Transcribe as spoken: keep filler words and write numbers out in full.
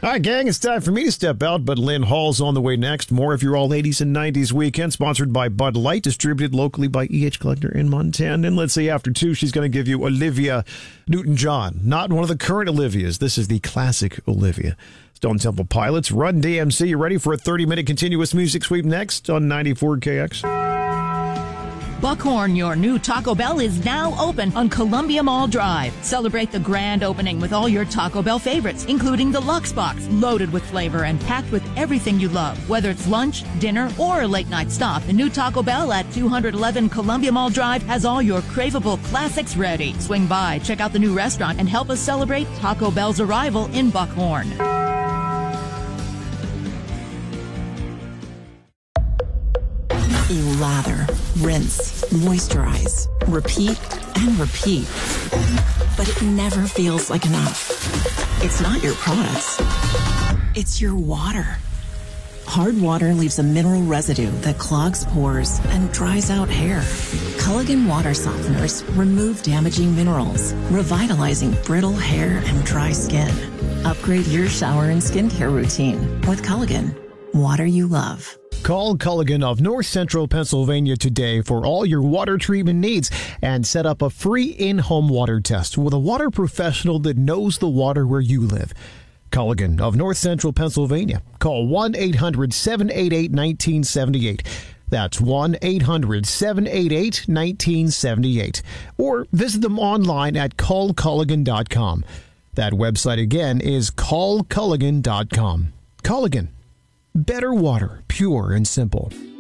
All right, gang, it's time for me to step out, but Lynn Hall's on the way next. More of your all eighties and nineties weekend, sponsored by Bud Light, distributed locally by E H Collector in Montana. And let's say after two, she's going to give you Olivia Newton-John. Not one of the current Olivias. This is the classic Olivia. Stone Temple Pilots, Run D M C. You ready for a thirty-minute continuous music sweep next on ninety-four K X? Buckhorn, your new Taco Bell, is now open on Columbia Mall Drive. Celebrate the grand opening with all your Taco Bell favorites, including the Lux Box, loaded with flavor and packed with everything you love. Whether it's lunch, dinner, or a late-night stop, the new Taco Bell at two eleven Columbia Mall Drive has all your craveable classics ready. Swing by, check out the new restaurant, and help us celebrate Taco Bell's arrival in Buckhorn. You lather, rinse, moisturize, repeat, and repeat. But it never feels like enough. It's not your products. It's your water. Hard water leaves a mineral residue that clogs pores and dries out hair. Culligan water softeners remove damaging minerals, revitalizing brittle hair and dry skin. Upgrade your shower and skincare routine with Culligan. Water you love. Call Culligan of North Central Pennsylvania today for all your water treatment needs and set up a free in-home water test with a water professional that knows the water where you live. Culligan of North Central Pennsylvania. Call one eight hundred seven eight eight one nine seven eight. That's one eight hundred seven eight eight one nine seven eight. Or visit them online at call culligan dot com. That website again is call culligan dot com. Culligan. Better water, pure and simple.